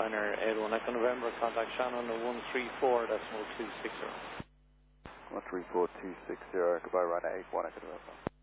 Liner 81 Echo November, contact Shannon 134.260. 134.260, goodbye, Ryanair 81 Echo November.